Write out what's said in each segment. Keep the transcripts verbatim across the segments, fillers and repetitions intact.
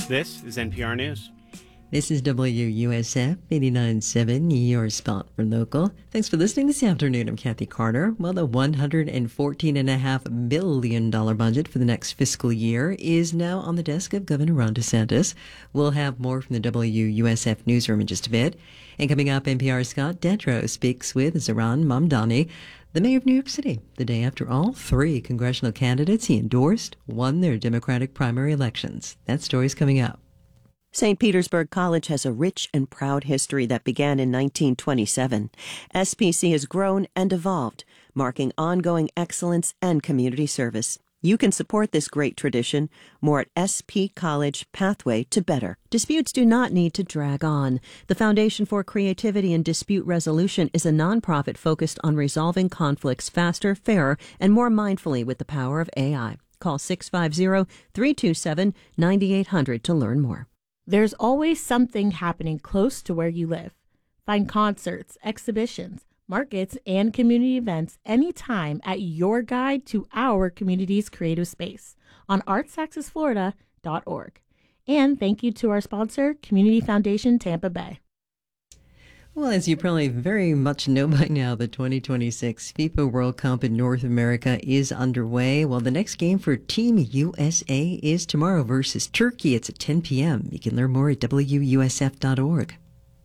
This is N P R News. This is W U S F eighty-nine point seven, your spot for local. Thanks for listening this afternoon. I'm Kathy Carter. Well, the one hundred fourteen point five billion dollars budget for the next fiscal year is now on the desk of Governor Ron DeSantis. We'll have more from the W U S F newsroom in just a bit. And coming up, N P R's Scott Detrow speaks with Zohran Mamdani, the mayor of New York City, the day after all three congressional candidates he endorsed won their Democratic primary elections. That story's coming up. Saint Petersburg College has a rich and proud history that began in nineteen twenty-seven. S P C has grown and evolved, marking ongoing excellence and community service. You can support this great tradition. More at S P College Pathway to Better. Disputes do not need to drag on. The Foundation for Creativity and Dispute Resolution is a nonprofit focused on resolving conflicts faster, fairer, and more mindfully with the power of A I. Call six five zero, three two seven, nine eight hundred to learn more. There's always something happening close to where you live. Find concerts, exhibitions, markets, and community events anytime at your guide to our community's creative space on arts axis florida dot org. And thank you to our sponsor, Community Foundation Tampa Bay. Well, as you probably very much know by now, the twenty twenty-six FIFA World Cup in North America is underway. Well, the next game for Team U S A is tomorrow versus Turkey. It's at ten p.m. You can learn more at W U S F dot org.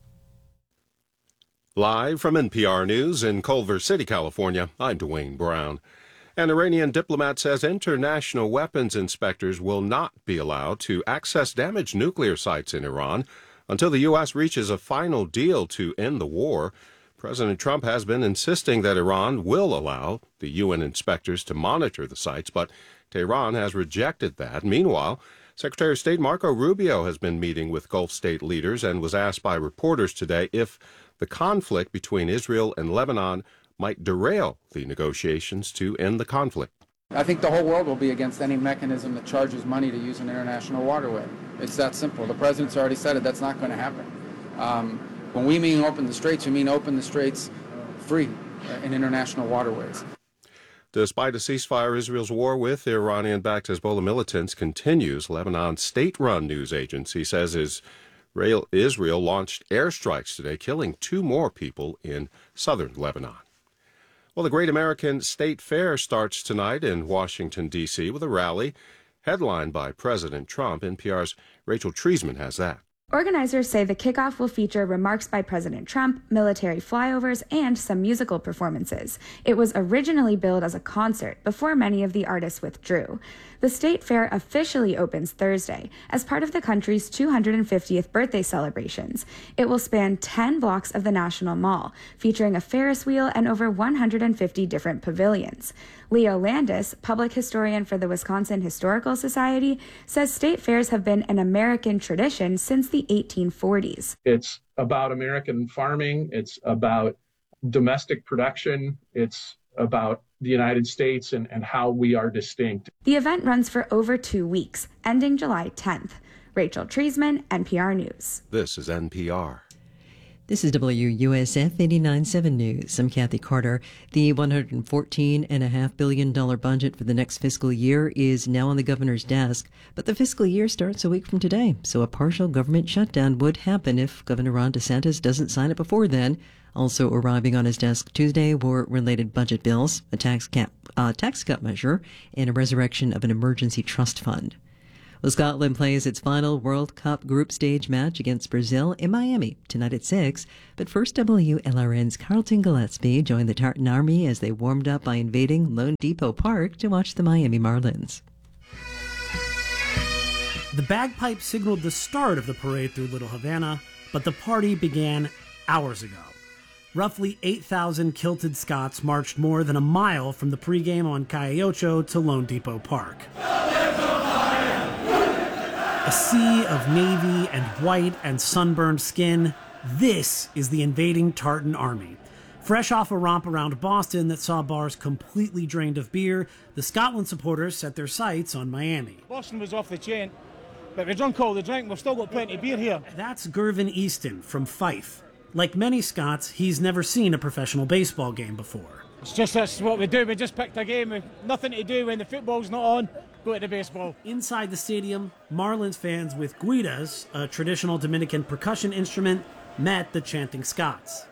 Live from N P R News in Culver City, California, I'm Dwayne Brown. An Iranian diplomat says international weapons inspectors will not be allowed to access damaged nuclear sites in Iran until the U S reaches a final deal to end the war. President Trump has been insisting that Iran will allow the U N inspectors to monitor the sites, but Tehran has rejected that. Meanwhile, Secretary of State Marco Rubio has been meeting with Gulf state leaders and was asked by reporters today if the conflict between Israel and Lebanon might derail the negotiations to end the conflict. I think the whole world will be against any mechanism that charges money to use an international waterway. It's that simple. The president's already said it. That's not going to happen. Um, when we mean open the straits, we mean open the straits free uh, in international waterways. Despite a ceasefire, Israel's war with Iranian-backed Hezbollah militants continues. Lebanon's state-run news agency says Israel, Israel launched airstrikes today, killing two more people in southern Lebanon. Well, the Great American State Fair starts tonight in Washington, D C with a rally headlined by President Trump. N P R's Rachel Treisman has that. Organizers say the kickoff will feature remarks by President Trump, military flyovers, and some musical performances. It was originally billed as a concert before many of the artists withdrew. The State Fair officially opens Thursday as part of the country's two hundred fiftieth birthday celebrations. It will span ten blocks of the National Mall, featuring a Ferris wheel and over one hundred fifty different pavilions. Leo Landis, public historian for the Wisconsin Historical Society, says state fairs have been an American tradition since the eighteen forties. It's about American farming. It's about domestic production. It's about the United States and, and how we are distinct. The event runs for over two weeks, ending July tenth. Rachel Treisman, N P R News. This is N P R. This is W U S F eighty-nine point seven News. I'm Kathy Carter. The one hundred fourteen point five billion dollars budget for the next fiscal year is now on the governor's desk, but the fiscal year starts a week from today, so a partial government shutdown would happen if Governor Ron DeSantis doesn't sign it before then. Also arriving on his desk Tuesday were related budget bills, a tax cap, uh, tax cut measure, and a resurrection of an emergency trust fund. Well, Scotland plays its final World Cup group stage match against Brazil in Miami tonight at six. But first, W L R N's Carlton Gillespie joined the Tartan Army as they warmed up by invading Lone Depot Park to watch the Miami Marlins. The bagpipe signaled the start of the parade through Little Havana, but the party began hours ago. Roughly eight thousand kilted Scots marched more than a mile from the pregame on Calle Ocho to Lone Depot Park. A sea of navy and white and sunburned skin. This is the invading Tartan Army. Fresh off a romp around Boston that saw bars completely drained of beer, the Scotland supporters set their sights on Miami. Boston was off the chain, but we drunk all the drink. We've still got plenty of beer here. That's Gervin Easton from Fife. Like many Scots, he's never seen a professional baseball game before. It's just that's what we do. We just picked a game with nothing to do when the football's not on. go to the baseball. Inside the stadium, Marlins fans with guitas, a traditional Dominican percussion instrument, met the chanting Scots.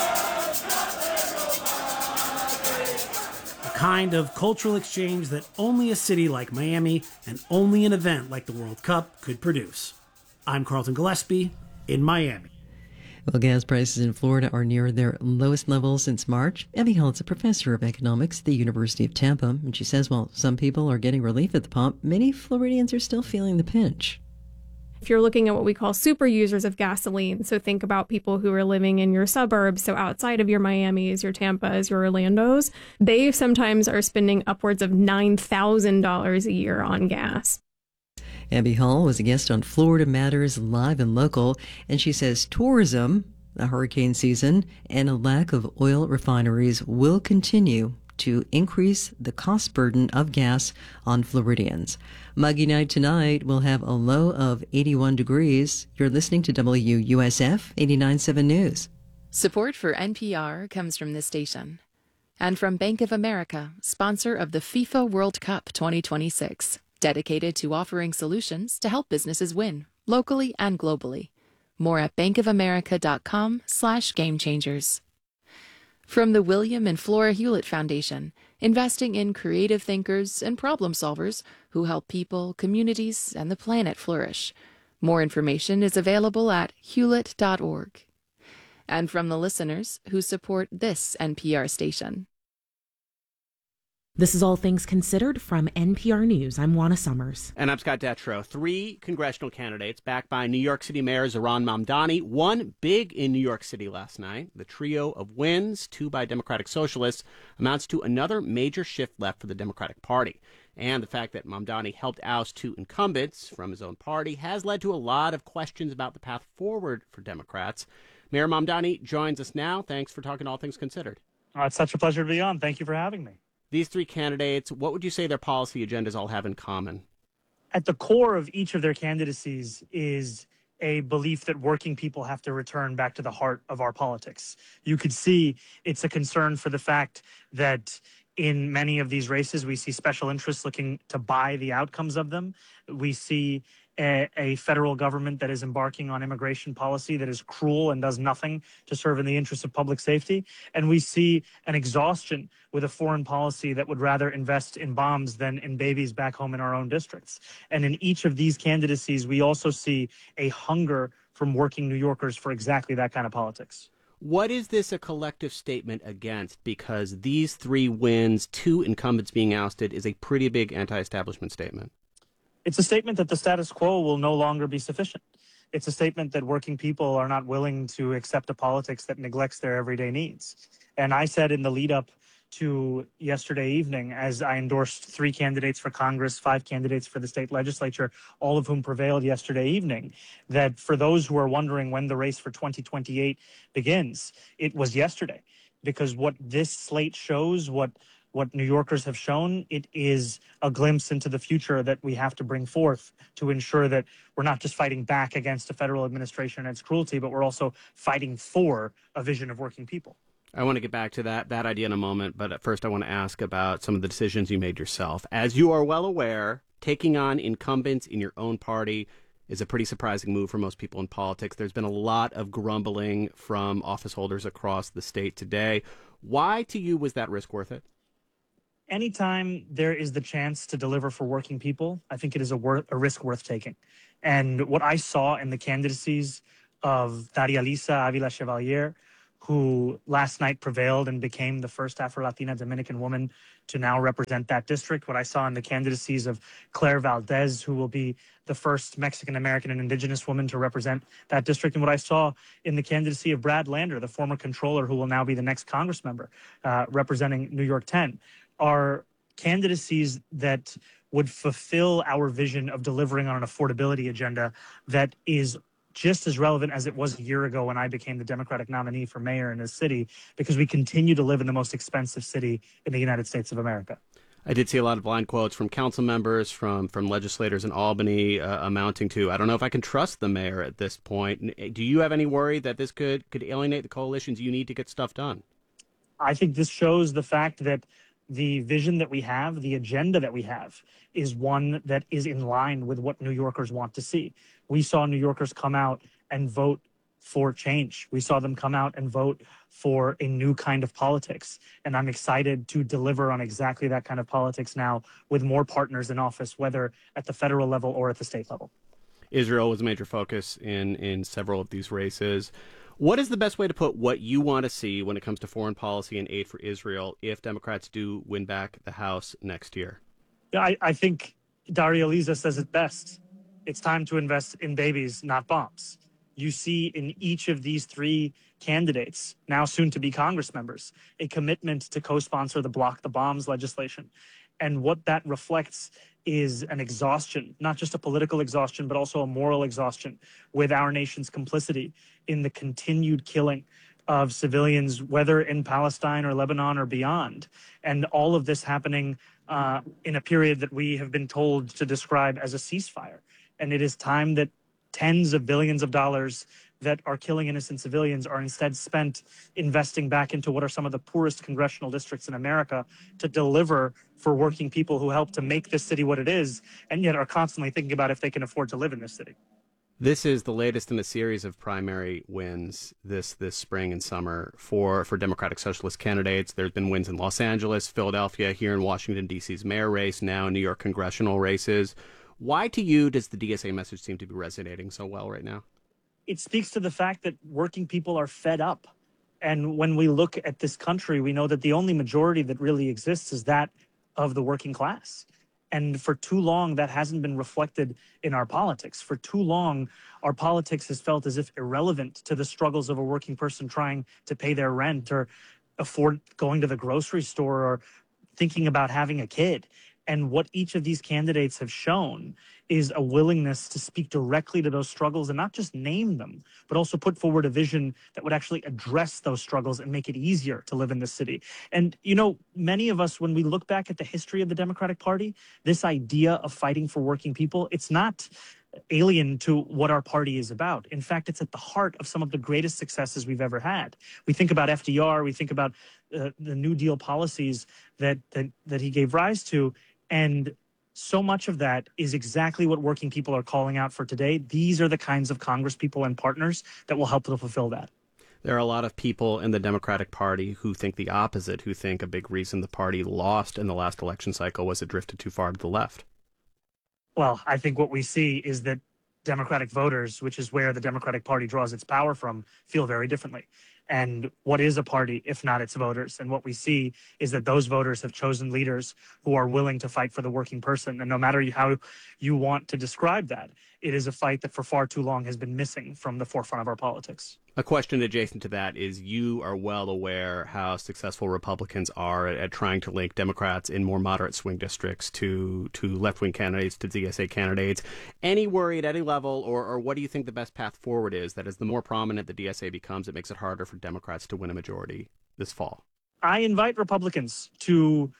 A kind of cultural exchange that only a city like Miami and only an event like the World Cup could produce. I'm Carlton Gillespie in Miami. Well, gas prices in Florida are near their lowest level since March. Abby Hull is a professor of economics at the University of Tampa, and she says while some people are getting relief at the pump, many Floridians are still feeling the pinch. If you're looking at what we call super users of gasoline, so think about people who are living in your suburbs, so outside of your Miamis, your Tampas, your Orlandos, they sometimes are spending upwards of nine thousand dollars a year on gas. Abby Hull was a guest on Florida Matters Live and Local, and she says tourism, the hurricane season, and a lack of oil refineries will continue to increase the cost burden of gas on Floridians. Muggy night tonight. We'll have a low of eighty-one degrees. You're listening to W U S F eighty-nine point seven News. Support for N P R comes from this station and from Bank of America, sponsor of the FIFA World Cup twenty twenty-six. Dedicated to offering solutions to help businesses win, locally and globally. More at bankofamerica.com slash game changers. From the William and Flora Hewlett Foundation, investing in creative thinkers and problem solvers who help people, communities, and the planet flourish. More information is available at hewlett dot org. And from the listeners who support this N P R station. This is All Things Considered from N P R News. I'm Juana Summers. And I'm Scott Detrow. Three congressional candidates backed by New York City Mayor Zohran Mamdani won big in New York City last night. The trio of wins, two by Democratic Socialists, amounts to another major shift left for the Democratic Party. And the fact that Mamdani helped oust two incumbents from his own party has led to a lot of questions about the path forward for Democrats. Mayor Mamdani joins us now. Thanks for talking All Things Considered. Oh, it's such a pleasure to be on. Thank you for having me. These three candidates, what would you say their policy agendas all have in common? At the core of each of their candidacies is a belief that working people have to return back to the heart of our politics. You could see it's a concern for the fact that in many of these races, we see special interests looking to buy the outcomes of them. We see a, a federal government that is embarking on immigration policy that is cruel and does nothing to serve in the interests of public safety. And we see an exhaustion with a foreign policy that would rather invest in bombs than in babies back home in our own districts. And in each of these candidacies, we also see a hunger from working New Yorkers for exactly that kind of politics. What is this a collective statement against? Because these three wins, two incumbents being ousted, is a pretty big anti-establishment statement. It's a statement that the status quo will no longer be sufficient. It's a statement that working people are not willing to accept a politics that neglects their everyday needs. And I said in the lead up to yesterday evening, as I endorsed three candidates for Congress, five candidates for the state legislature, all of whom prevailed yesterday evening, that for those who are wondering when the race for twenty twenty-eight begins, it was yesterday. Because what this slate shows, what what New Yorkers have shown, it is a glimpse into the future that we have to bring forth to ensure that we're not just fighting back against the federal administration and its cruelty, but we're also fighting for a vision of working people. I want to get back to that, that idea in a moment, but at first I want to ask about some of the decisions you made yourself. As you are well aware, taking on incumbents in your own party is a pretty surprising move for most people in politics. There's been a lot of grumbling from office holders across the state today. Why, to you, was that risk worth it? Anytime there is the chance to deliver for working people, I think it is a, wor- a risk worth taking. And what I saw in the candidacies of Daria Lisa Avila Chevalier, who last night prevailed and became the first Afro-Latina Dominican woman to now represent that district. What I saw in the candidacies of Claire Valdez, who will be the first Mexican-American and indigenous woman to represent that district. And what I saw in the candidacy of Brad Lander, the former controller who will now be the next Congress member uh, representing New York ten, are candidacies that would fulfill our vision of delivering on an affordability agenda that is just as relevant as it was a year ago when I became the Democratic nominee for mayor in this city, because we continue to live in the most expensive city in the United States of America. I did see a lot of blind quotes from council members, from from legislators in Albany, uh, amounting to, I don't know if I can trust the mayor at this point. Do you have any worry that this could, could alienate the coalitions you need to get stuff done? I think this shows the fact that the vision that we have, the agenda that we have, is one that is in line with what New Yorkers want to see. We saw New Yorkers come out and vote for change. We saw them come out and vote for a new kind of politics. And I'm excited to deliver on exactly that kind of politics now with more partners in office, whether at the federal level or at the state level. Israel was a major focus in, in several of these races. What is the best way to put what you want to see when it comes to foreign policy and aid for Israel if Democrats do win back the House next year? Yeah, I, I think Daria Liza says it best. It's time to invest in babies, not bombs. You see in each of these three candidates, now soon to be Congress members, a commitment to co-sponsor the Block the Bombs legislation. And what that reflects is an exhaustion, not just a political exhaustion, but also a moral exhaustion with our nation's complicity in the continued killing of civilians, whether in Palestine or Lebanon or beyond. And all of this happening uh, in a period that we have been told to describe as a ceasefire. And it is time that tens of billions of dollars that are killing innocent civilians are instead spent investing back into what are some of the poorest congressional districts in America to deliver for working people who help to make this city what it is, and yet are constantly thinking about if they can afford to live in this city. This is the latest in a series of primary wins this this spring and summer for, for Democratic Socialist candidates. There's been wins in Los Angeles, Philadelphia, here in Washington, D C's mayor race, now New York congressional races. Why to you does the D S A message seem to be resonating so well right now? It speaks to the fact that working people are fed up. And when we look at this country, we know that the only majority that really exists is that of the working class. And for too long, that hasn't been reflected in our politics. For too long, our politics has felt as if irrelevant to the struggles of a working person trying to pay their rent or afford going to the grocery store or thinking about having a kid. And what each of these candidates have shown is a willingness to speak directly to those struggles and not just name them, but also put forward a vision that would actually address those struggles and make it easier to live in this city. And, you know, many of us, when we look back at the history of the Democratic Party, this idea of fighting for working people, it's not alien to what our party is about. In fact, it's at the heart of some of the greatest successes we've ever had. We think about F D R, we think about uh, the New Deal policies that, that, that he gave rise to. And so much of that is exactly what working people are calling out for today. These are the kinds of Congress people and partners that will help to fulfill that. There are a lot of people in the Democratic Party who think the opposite, who think a big reason the party lost in the last election cycle was it drifted too far to the left. Well, I think what we see is that Democratic voters, which is where the Democratic Party draws its power from, feel very differently. And what is a party if not its voters? And what we see is that those voters have chosen leaders who are willing to fight for the working person. And no matter how you want to describe that, it is a fight that for far too long has been missing from the forefront of our politics. A question adjacent to that is you are well aware how successful Republicans are at, at trying to link Democrats in more moderate swing districts to, to left-wing candidates, to D S A candidates. Any worry at any level, or, or what do you think the best path forward is? That is, the more prominent the D S A becomes, it makes it harder for Democrats to win a majority this fall. I invite Republicans to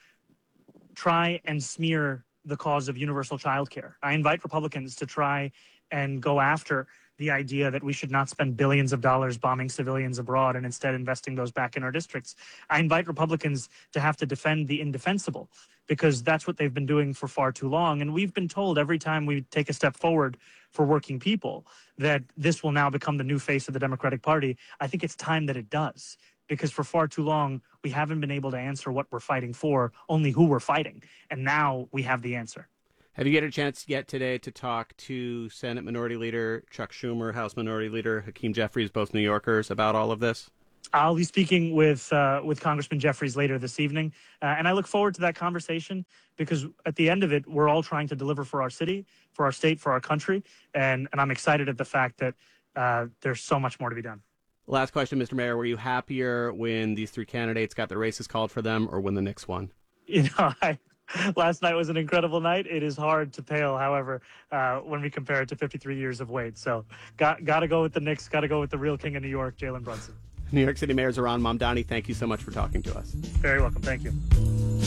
try and smear the cause of universal child care. I invite Republicans to try and go after the idea that we should not spend billions of dollars bombing civilians abroad and instead investing those back in our districts. I invite Republicans to have to defend the indefensible, because that's what they've been doing for far too long. And we've been told every time we take a step forward for working people that this will now become the new face of the Democratic Party. I think it's time that it does, because for far too long, we haven't been able to answer what we're fighting for, only who we're fighting. And now we have the answer. Have you get a chance yet today to talk to Senate Minority Leader Chuck Schumer, House Minority Leader Hakeem Jeffries, both New Yorkers, about all of this? I'll be speaking with uh, with Congressman Jeffries later this evening, uh, and I look forward to that conversation, because at the end of it, we're all trying to deliver for our city, for our state, for our country, and, and I'm excited at the fact that uh, there's so much more to be done. Last question, Mister Mayor. Were you happier when these three candidates got the races called for them, or when the Knicks won? You know, I... Last night was an incredible night. It is hard to pale, however, uh, when we compare it to fifty-three years of Wade. So got got to go with the Knicks, got to go with the real king of New York, Jalen Brunson. New York City Mayor Zohran Mamdani, thank you so much for talking to us. Very welcome. Thank you.